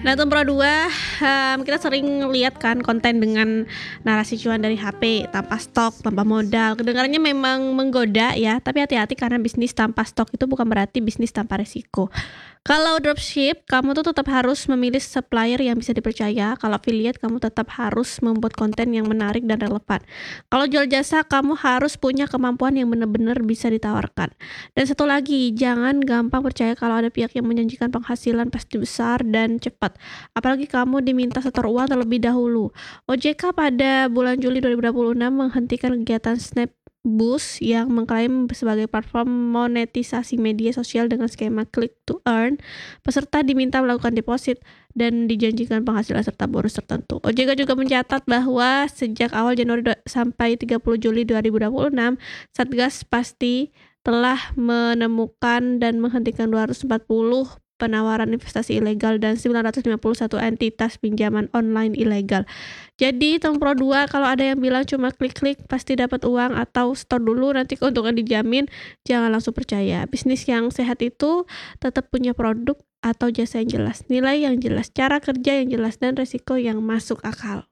Nah, Tempro 2, kita sering lihat kan konten dengan narasi cuan dari HP, tanpa stok, tanpa modal. Kedengarannya memang menggoda ya, tapi hati-hati karena bisnis tanpa stok itu bukan berarti bisnis tanpa resiko. Kalau dropship, kamu tuh tetap harus memilih supplier yang bisa dipercaya. Kalau affiliate, kamu tetap harus membuat konten yang menarik dan relevan. Kalau jual jasa, kamu harus punya kemampuan yang benar-benar bisa ditawarkan. Dan satu lagi, jangan gampang percaya kalau ada pihak yang menjanjikan penghasilan pasti besar dan cepat. Apalagi kamu diminta setor uang terlebih dahulu. OJK pada bulan Juli 2026 menghentikan kegiatan Snapboost yang mengklaim sebagai platform monetisasi media sosial dengan skema click to earn. Peserta diminta melakukan deposit dan dijanjikan penghasilan serta bonus tertentu. OJK juga mencatat bahwa sejak awal Januari sampai 30 Juli 2026, Satgas pasti telah menemukan dan menghentikan 240 penawaran investasi ilegal dan 951 entitas pinjaman online ilegal. Jadi Tempro 2, kalau ada yang bilang cuma klik-klik pasti dapat uang atau store dulu nanti keuntungan dijamin, jangan langsung percaya. Bisnis yang sehat itu tetap punya produk atau jasa yang jelas, nilai yang jelas, cara kerja yang jelas, dan resiko yang masuk akal.